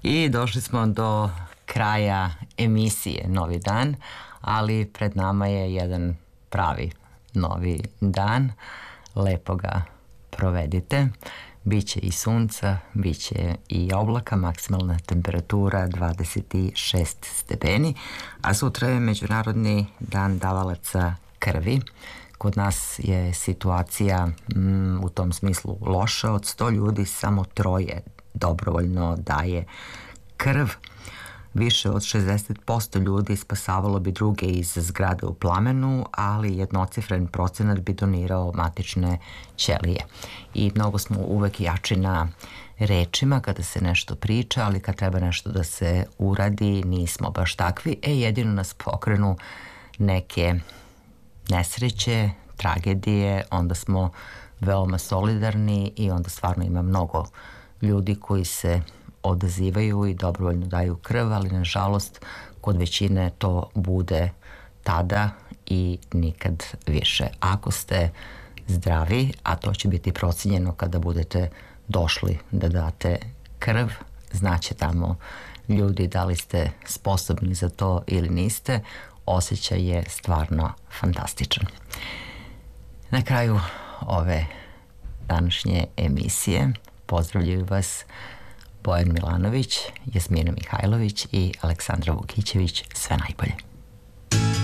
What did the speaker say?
I došli smo do kraja emisije Novi dan, ali pred nama je jedan pravi novi dan. Lepo ga provedite. Biće i sunca, biće i oblaka, maksimalna temperatura 26 stepeni, a sutra je Međunarodni dan davalaca krvi. Kod nas je situacija u tom smislu loša. Od 100 ljudi samo 3 dobrovoljno daje krv. Više od 60% ljudi spasavalo bi druge iz zgrade u plamenu, ali jednocifren procenat bi donirao matične ćelije. I mnogo smo uvek jači na rečima kada se nešto priča, ali kad treba nešto da se uradi, nismo baš takvi. Jedino nas pokrenu neke nesreće, tragedije, onda smo veoma solidarni i onda stvarno ima mnogo ljudi koji se odazivaju i dobrovoljno daju krv, ali nažalost kod većine to bude tada i nikad više. Ako ste zdravi, a to će biti procenjeno kada budete došli da date krv, znaće tamo ljudi da li ste sposobni za to ili niste. Osjećaj je stvarno fantastičan. Na kraju ove današnje emisije pozdravljaju vas Bojan Milanović, Jasmina Mihajlović i Aleksandra Vukićević. Sve najbolje.